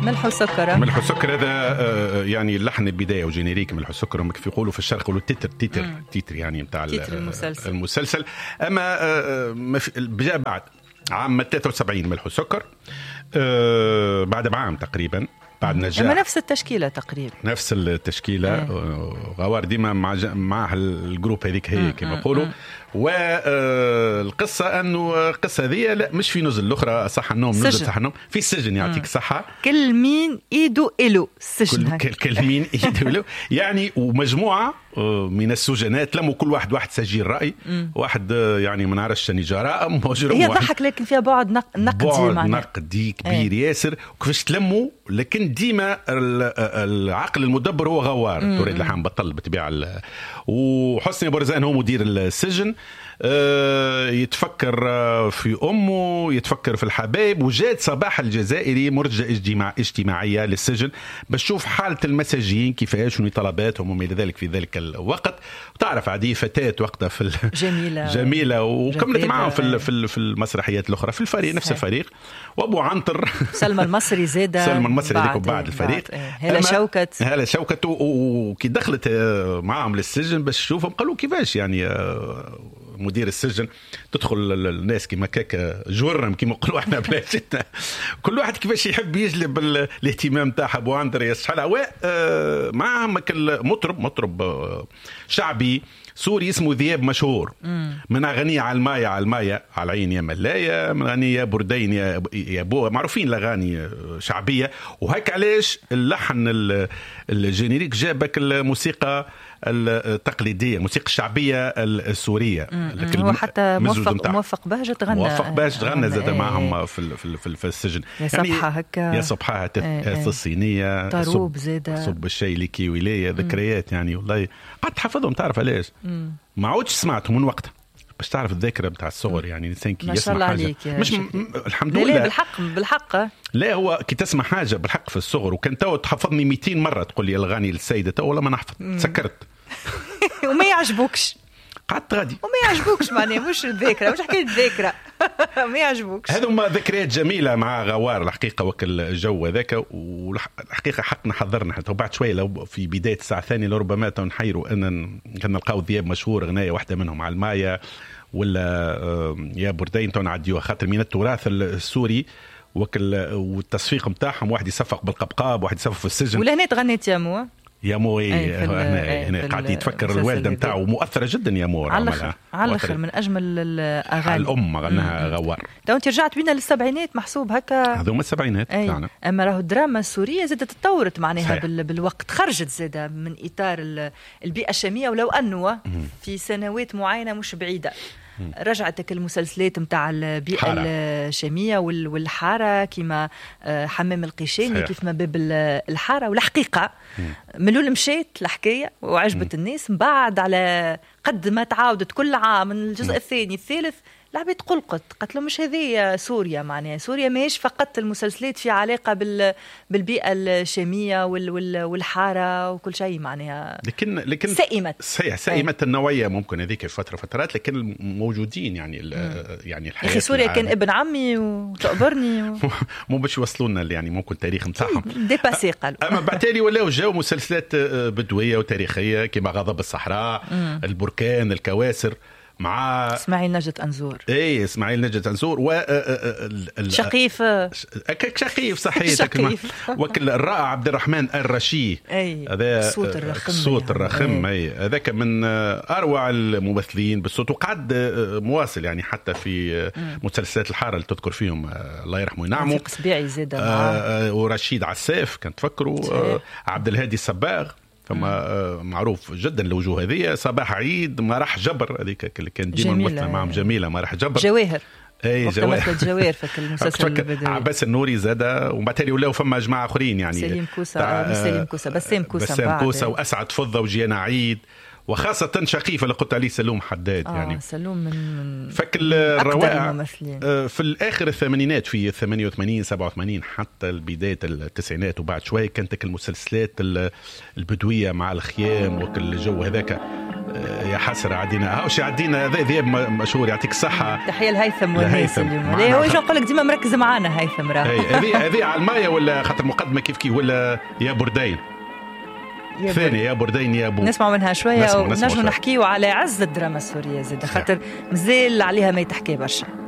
ملح وسكر. ملح وسكر هذا يعني اللحن البداية وجينيريك ملح وسكر كيف يقولوا في الشرق، يقولوا تيتر يعني بتاع المسلسل. أما جاء بعد عام 73 ملح وسكر، بعد بعام تقريبا بعد نجاح. أما نفس التشكيلة تقريبا، نفس التشكيلة. غوار ديما مع الجروب هذيك هي كما يقولوا. والقصة أنه القصة هذه لا مش في نزل الأخرى صح النوم، نزل صح النوم في السجن يعطيك صحة. كل مين إيدو إلو السجن، كل مين إيدو إلو يعني. ومجموعة من السجنات لموا كل واحد سجل رأي واحد يعني ما نعرفش جرائم مجرم. هي ضحك لكن فيها بعد نقدي كبير ياسر وكيفاش تلموا. لكن ديما العقل المدبر هو غوار تريد لحام بطل بتبيع وحسني برزان هو مدير السجن. يتفكر في أمه، يتفكر في الحبايب. وجاد صباح الجزائري مرجع اجتماعية للسجن باش تشوف حالة المساجين كيفاش وطلباتهم وما إلى ذلك في ذلك الوقت. وتعرف عادي فتاة وقتها في جميلة وكملت معهم في المسرحيات الأخرى في الفريق نفس الفريق. وأبو عنتر سلمى المصري زادة، سلمى المصري بعد الفريق. هلا شوكت وكي دخلت معهم للسجن باش تشوفهم قالوا كيفاش يعني مدير السجن تدخل الناس كما كاك جورم كما نقولوا احنا بلاتنا كل واحد كيفاش يحب يجلب الاهتمام تاع ابو عندر يسحلها. معهم مطرب شعبي سوري اسمه ذياب مشهور من أغنية على الماية على العين يا ملاية، من أغنية بردين يا بو، معروفين الأغاني شعبية. وهيك علاش اللحن الجينيريك جابك الموسيقى التقليدية، الموسيقى الشعبية السورية. هو حتى موفق بهجة غنى زاد معهم في السجن. يا صبحة هكا يا صبحة الصينية طروب زادة صب الشاي لكي ولاية ذكريات يعني والله قعدت حفظهم. تعرف علاش ما عودش سمعتهم من وقتها باش تعرف الذاكرة بتاع الصغر يعني الإنسان كي يسمع حاجة مش الحمد لله بالحق لا هو كي تسمع حاجة بالحق في الصغر وكان تو تحفظني 200 مرة تقول لي الأغاني للسيدة تو ولا ما نحفظ سكرت وما يعجبوكش قعدت غادي وما يعجبوكش معناه مش الذاكرة مش حكاية الذاكرة ما يعجبوكش. هذوما ذكريات جميلة مع غوار الحقيقة وكل الجو ذاك. والحقيقة حقنا حضرنا حتى بعد شوية لو في بداية الساعة الثانية لربما نحيروا أن كان نلقاو ذياب مشهور غناية واحدة منهم على الماية ولا يا بردين تنعديوها خاطر من التراث السوري والتصفيق متاعهم. واحد يصفق بالقبقاب واحد يصفق في السجن. ولهنا تغنيت يا مو يا مو هنا قاعد يتفكر الوالده نتاعو مؤثره جدا يا مو على الاخر من اجمل الاغاني. الام غناها غوار. تو انت رجعت بينا للسبعينات محسوب هكا هذوما السبعينات فعلا. اما راهو الدراما السوريه زادت تطورت معناها بالوقت خرجت زاده من اطار البيئه الشاميه. ولو انه في سنوات معينه مش بعيده رجعتك المسلسلات متاع البيئة الشامية والحارة كما حمام القيشاني كيف ما باب الحارة. والحقيقة ملول مشيت الحكاية وعجبت الناس بعد على قد ما تعاودت كل عام من الجزء الثاني الثالث لعبت قلت له مش هذه سوريا معناها سوريا ماهيش فقط المسلسلات في علاقة بالبيئة الشامية والحارة وكل شيء معناها. لكن سئمت النوعية ممكن هذيك فترات لكن موجودين يعني يعني الحياة. أخي سوريا كان ابن عمي وتقبرني مو باش يوصلونا يعني ممكن تاريخ متاعهم ديباسي قالوا. أما بعتالي ولاو جاو مسلسلات بدوية وتاريخية كما غضب الصحراء البركان الكواسر مع اسماعيل نجد أنزور. اسماعيل نجد أنزور شقيف صحيح وكل الرائع عبد الرحمن الرشي. هذا الصوت الرخم هذاك من أروع الممثلين بالصوت. وقعد مواصل يعني حتى في مسلسلات الحارة اللي تذكر فيهم الله يرحمه وينعمه. قصبيعي زيد ورشيد عساف كان تفكروا عبد الهادي الصباغ فما معروف جدا الوجوه هذه. صباح عيد ما راح جبر هذيك اللي كان ديما مثل معهم جميلة ما راح جبر. جواهر جواهر في المسلسل البدوي. عباس النوري زاده وبعتالي ولاو فما جماعة آخرين يعني سليم كوسة بسام كوسة وأسعد فضة وجيانا عيد وخاصة شقيفة اللي قلت عليه سلوم حداد يعني سلوم من فكل الروائع في الآخر الثمانينات في 88 87 حتى بداية التسعينات وبعد شوية كانت المسلسلات البدوية مع الخيام وكل الجو هذاك يا حسرة عدينا هاوش عدينا ذئب مشهور يعطيك الصحة. تحية الهيثم والناس اليوم. ليه هو يجي نقول لك ديما مركز معانا هيثم راه. هذه على المايه ولا خاطر مقدمة كيف ولا يا بردين ثاني يا بردين يا بو نسمع منها شوية ونجم نحكيو على عز الدراما السورية زيد خاطر مازال عليها ما يتحكي برشا.